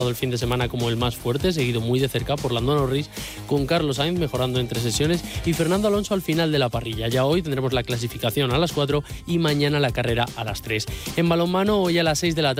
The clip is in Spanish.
el fin de semana como el más fuerte, seguido muy de cerca por Lando Norris, con Carlos Sainz mejorando en 3 sesiones y Fernando Alonso al final de la parrilla. Ya hoy tendremos la clasificación a las 4 y mañana la carrera a las 3. En balonmano, hoy a las 6 de la tarde